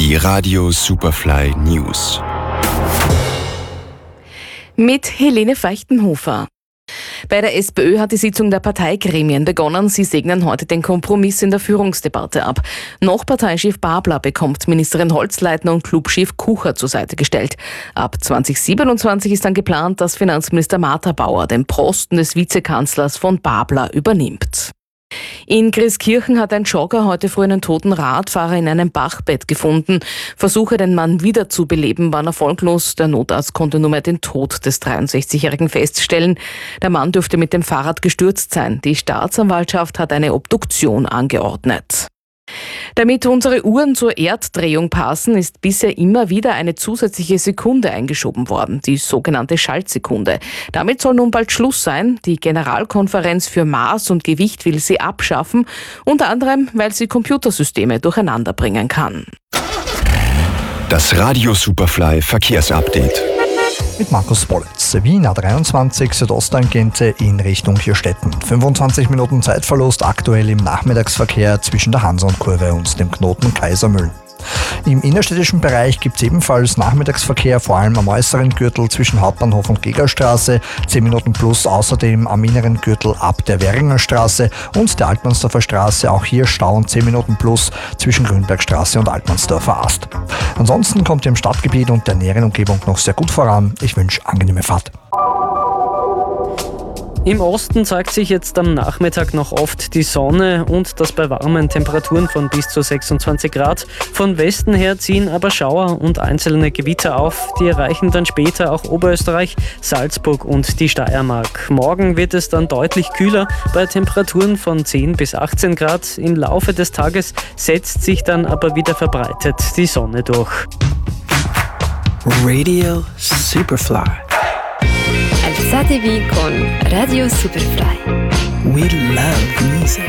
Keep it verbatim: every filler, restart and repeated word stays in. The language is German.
Die Radio Superfly News. Mit Helene Feuchtenhofer. Bei der SPÖ hat die Sitzung der Parteigremien begonnen. Sie segnen heute den Kompromiss in der Führungsdebatte ab. Noch Parteichef Babler bekommt Ministerin Holzleitner und Clubchef Kucher zur Seite gestellt. Ab zwanzig siebenundzwanzig ist dann geplant, dass Finanzminister Martha Bauer den Posten des Vizekanzlers von Babler übernimmt. In Grieskirchen hat ein Jogger heute früh einen toten Radfahrer in einem Bachbett gefunden. Versuche, den Mann wiederzubeleben, waren erfolglos. Der Notarzt konnte nur mehr den Tod des dreiundsechzigjährigen feststellen. Der Mann dürfte mit dem Fahrrad gestürzt sein. Die Staatsanwaltschaft hat eine Obduktion angeordnet. Damit unsere Uhren zur Erddrehung passen, ist bisher immer wieder eine zusätzliche Sekunde eingeschoben worden, die sogenannte Schaltsekunde. Damit soll nun bald Schluss sein. Die Generalkonferenz für Maß und Gewicht will sie abschaffen, unter anderem, weil sie Computersysteme durcheinander bringen kann. Das Radio Superfly Verkehrsupdate. Mit Markus Bollitz. Wien A dreiundzwanzig Südosttangente in Richtung Vierstetten. fünfundzwanzig Minuten Zeitverlust aktuell im Nachmittagsverkehr zwischen der Hanson-Kurve und dem Knoten Kaisermühl. Im innerstädtischen Bereich gibt es ebenfalls Nachmittagsverkehr, vor allem am äußeren Gürtel zwischen Hauptbahnhof und Gegerstraße, zehn Minuten plus außerdem am inneren Gürtel ab der Währinger Straße und der Altmannsdorfer Straße, auch hier Stau und zehn Minuten plus zwischen Grünbergstraße und Altmannsdorfer Ast. Ansonsten kommt ihr im Stadtgebiet und der näheren Umgebung noch sehr gut voran. Ich wünsche angenehme Fahrt. Im Osten zeigt sich jetzt am Nachmittag noch oft die Sonne und das bei warmen Temperaturen von bis zu sechsundzwanzig Grad. Von Westen her ziehen aber Schauer und einzelne Gewitter auf. Die erreichen dann später auch Oberösterreich, Salzburg und die Steiermark. Morgen wird es dann deutlich kühler bei Temperaturen von zehn bis achtzehn Grad. Im Laufe des Tages setzt sich dann aber wieder verbreitet die Sonne durch. Radio Superfly. Alzatevi con Radio Superfly. We love music.